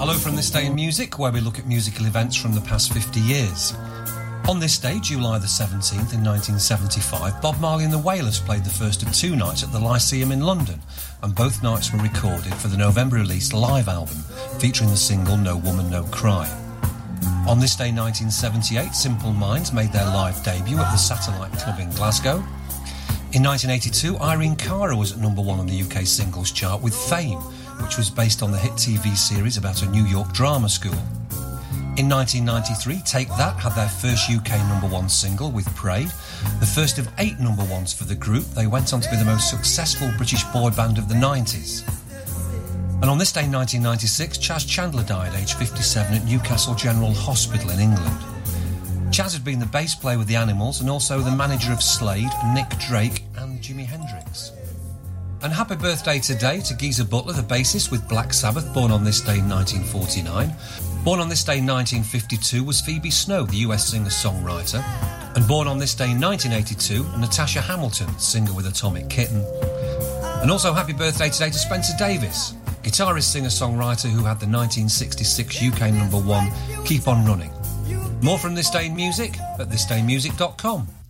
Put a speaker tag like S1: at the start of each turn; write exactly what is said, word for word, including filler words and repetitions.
S1: Hello from This Day in Music, where we look at musical events from the past fifty years. On this day, July the seventeenth in nineteen seventy-five, Bob Marley and the Wailers played the first of two nights at the Lyceum in London, and both nights were recorded for the November-released live album, featuring the single No Woman No Cry. On this day, nineteen seventy-eight, Simple Minds made their live debut at the Satellite Club in Glasgow. In nineteen eighty-two, Irene Cara was at number one on the U K singles chart with Fame, which was based on the hit T V series about a New York drama school. In nineteen ninety-three, Take That had their first U K number one single with Parade, the first of eight number ones for the group. They went on to be the most successful British boy band of the nineties. And on this day in nineteen ninety-six, Chas Chandler died aged fifty-seven at Newcastle General Hospital in England. Chas had been the bass player with the Animals and also the manager of Slade, Nick Drake and Jimi Hendrix. And happy birthday today to Geezer Butler, the bassist with Black Sabbath, born on this day in nineteen forty-nine. Born on this day in nineteen fifty-two was Phoebe Snow, the U S singer-songwriter. And born on this day in nineteen eighty-two, Natasha Hamilton, singer with Atomic Kitten. And also happy birthday today to Spencer Davis, guitarist, singer-songwriter who had the nineteen sixty-six U K number one, Keep On Running. More from This Day in Music at this day music dot com.